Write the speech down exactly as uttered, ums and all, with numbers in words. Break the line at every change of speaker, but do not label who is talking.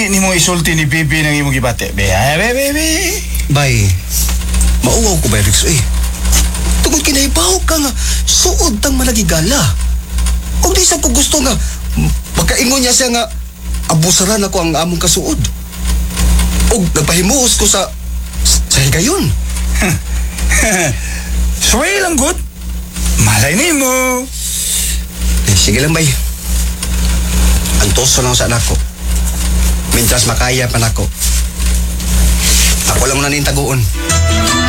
ni mo isulti ni Bibi ng imong gibate. Be, ay, be, be, be.
Bay, mauwaw ko ba, Rix? Eh, tungod kinaibaw ka nga, suod tang malagigala. Kung di sa ko gusto nga, pagkaingon niya siya nga, abusaran ako ang among kasuod. O nagpahimuos ko sa, sa higayon.
Sway lang, good. Malay ni mo.
Eh, sige lang, bay. Antoso lang sa anak ko. Mientras makaya pa nako. Ako lang muna nin taguon.